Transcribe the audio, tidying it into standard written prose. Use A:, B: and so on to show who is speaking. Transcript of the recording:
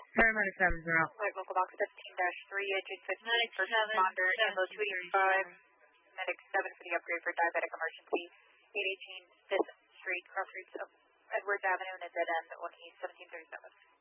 A: Paramedic 7-0.
B: Flight local box 15-3, engine 15, first responder, ambo 285, medic 7 for the upgrade for diabetic emergency, 818 5th Street, cross streets of Edwards Avenue and a dead end on East 1737.